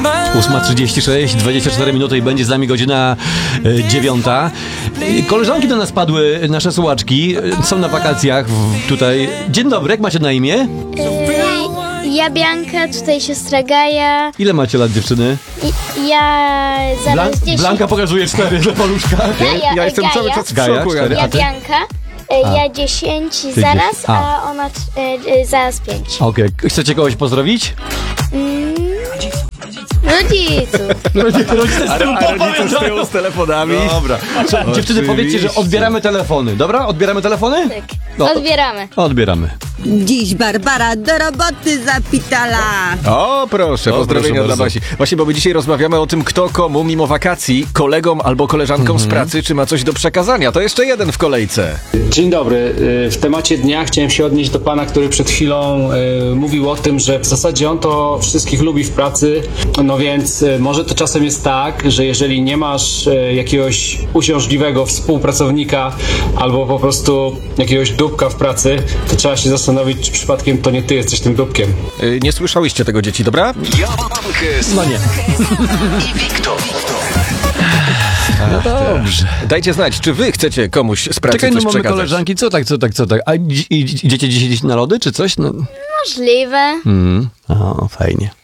8:36, 24 minuty i będzie z nami godzina 9. Koleżanki do nas padły, nasze słuchaczki, są na wakacjach tutaj. Dzień dobry, jak macie na imię? Ja Bianka, tutaj siostra Gaja. Ile macie lat, dziewczyny? Ja zaraz 10. Blanka pokazuje 4 dla paluszka. Ja jestem cały czas w Gaja, szoku. 4, Ja a ty? Bianka. Ja 10 zaraz, a ona zaraz 5. Okej, chcecie kogoś pozdrowić? Rodziców. Rodzice z tyłu A rodzice z tyłu z telefonami. Dobra. Dziewczyny, powiedzcie, że odbieramy telefony. Dobra? Odbieramy telefony? Tak. No. Odbieramy. Odbieramy. Dziś Barbara do roboty zapitala. O, proszę, pozdrowienia proszę dla bardzo. Basi. Właśnie, bo my dzisiaj rozmawiamy o tym, kto komu mimo wakacji, kolegom albo koleżankom z pracy, czy ma coś do przekazania. To jeszcze jeden w kolejce. Dzień dobry. W temacie dnia chciałem się odnieść do pana, który przed chwilą mówił o tym, że w zasadzie on to wszystkich lubi w pracy. No więc może to czasem jest tak, że jeżeli nie masz jakiegoś uciążliwego współpracownika albo po prostu jakiegoś dupka w pracy, to trzeba się zastanowić, czy przypadkiem to nie ty jesteś tym dupkiem. Nie słyszałyście tego, dzieci, dobra? No nie. I Wiktor. No dobrze. Dajcie znać, czy wy chcecie komuś z pracy Czekaj, no coś mamy przekazać. koleżanki, co tak? A idziecie dzisiaj na lody, czy coś? No. Możliwe. O, fajnie.